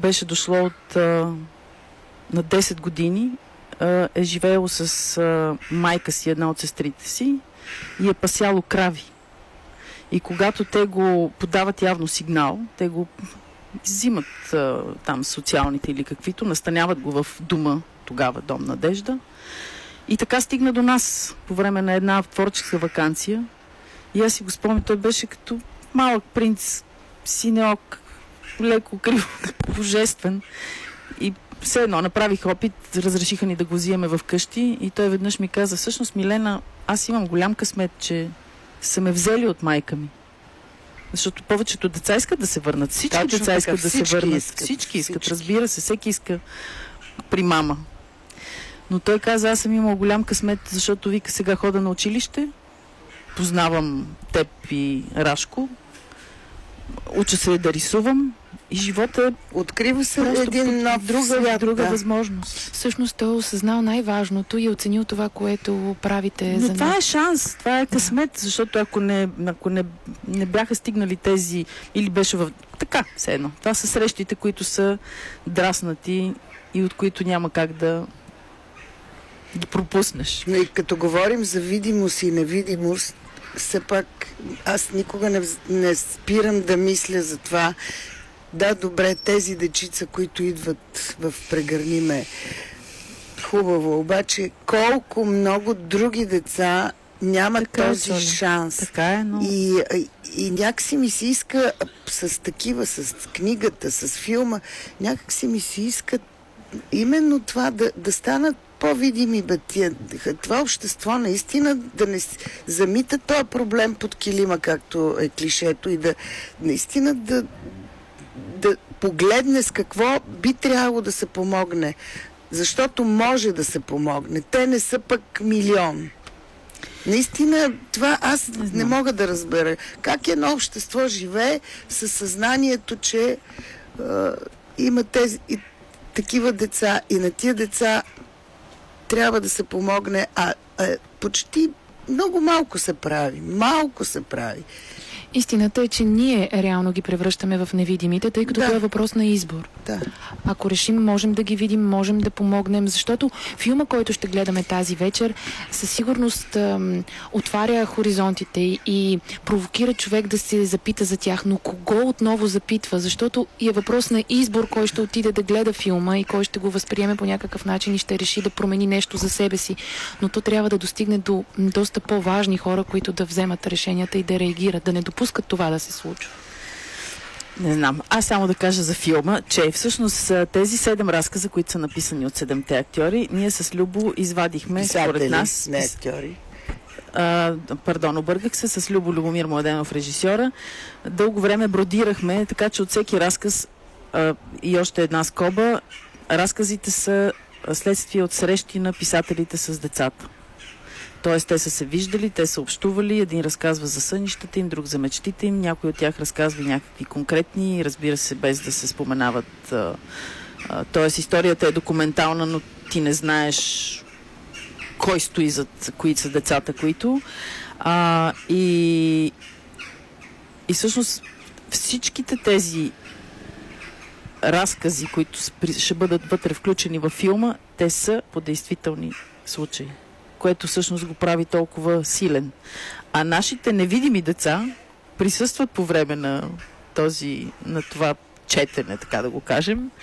беше дошло от на 10 години, е живеело с майка си, една от сестрите си, и е пасяло крави. И когато те го подават явно сигнал, те го взимат там социалните или каквито, настаняват го в дома, тогава Дом Надежда. И така стигна до нас по време на една творческа ваканция. И аз си го спомням, той беше като малък принц, синеок, леко криво, божествен. И все едно направих опит, разрешиха ни да го взимаме в къщи и той веднъж ми каза: всъщност, Милена, аз имам голям късмет, че са ме взели от майка ми. Защото повечето деца искат да се върнат. Всички деца искат да се върнат. Всички искат, разбира се, всеки иска при мама. Но той каза: аз съм имал голям късмет, защото вика, сега хода на училище, познавам теб и Рашко, уча се да рисувам и живота открива се един нов друга възможност. Всъщност той осъзнал най-важното и оценил това, което правите. Но това е шанс, това е късмет, защото ако не бяха стигнали тези, или беше така, все едно. Това са срещите, които са драснати и от които няма как да ги пропуснеш. Но и като говорим за видимост и невидимост, все пак аз никога не спирам да мисля за това. Да, добре, тези дечица, които идват в Прегърни ме, хубаво, обаче колко много други деца нямат този шанс. Така е, но... И някакси ми се иска с книгата, с филма, някакси ми се иска именно това да станат по-видими това общество, наистина да не замита този проблем под килима, както е клишето, и наистина да погледне с какво би трябвало да се помогне. Защото може да се помогне. Те не са пък милион. Наистина, това аз не мога да разбера. Как едно общество живее със съзнанието, че има такива деца и на тия деца трябва да се помогне, почти много малко се прави. Малко се прави. Истината е, че ние реално ги превръщаме в невидимите, тъй като това е въпрос на избор. Да. Ако решим, можем да ги видим, можем да помогнем, защото филма, който ще гледаме тази вечер, със сигурност отваря хоризонтите и провокира човек да се запита за тях. Но кого отново запитва? Защото е въпрос на избор, кой ще отиде да гледа филма и кой ще го възприеме по някакъв начин и ще реши да промени нещо за себе си. Но то трябва да достигне до доста по-важни хора, които да вземат решенията и да реагират, да не допускат това да се случва. Не знам. Аз само да кажа за филма, че всъщност тези 7 разказа, които са написани от 7-те актьори, ние с Любо извадихме според нас... Не актьори. Объргах се с Любомир Младенов, режисьора. Дълго време бродирахме, така че от всеки разказ и още една скоба, разказите са следствие от срещи на писателите с децата. Тоест, те са се виждали, те са общували, един разказва за сънищата им, друг за мечтите им, някой от тях разказва някакви конкретни, разбира се, без да се споменават. Тоест, историята е документална, но ти не знаеш кой стои зад кои са децата, които. И всъщност всичките тези разкази, които ще бъдат вътре включени във филма, те са по действителни случаи, което всъщност го прави толкова силен. А нашите невидими деца присъстват по време на това четене, така да го кажем.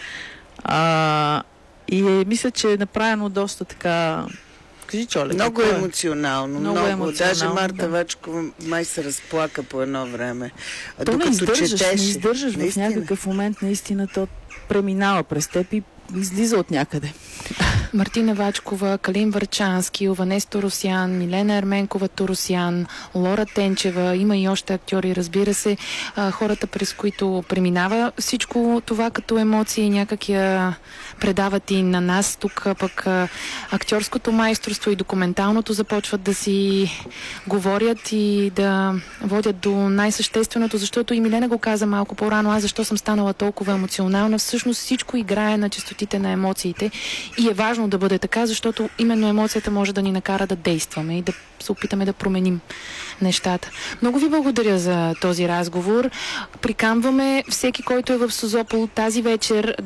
И мисля, че е направено доста така... Кажи, Чоле. Много емоционално. Много. Даже Марта Вачкова май се разплака по едно време. То не издържаш в някакъв момент, наистина то преминава през теб и излиза от някъде. Мартина Вачкова, Калин Върчански, Ованес Торосян, Милена Ерменкова Торосян, Лора Тенчева, има и още актьори, разбира се, хората, през които преминава всичко това като емоции, някак я предават и на нас. Тук пък актьорското майсторство и документалното започват да си говорят и да водят до най-същественото, защото и Милена го каза малко по-рано, аз защо съм станала толкова емоционална. Всъщност всичко играе на честотите на емоциите и е важно да бъде така, защото именно емоцията може да ни накара да действаме и да се опитаме да променим нещата. Много ви благодаря за този разговор. Приканваме всеки, който е в Созопол тази вечер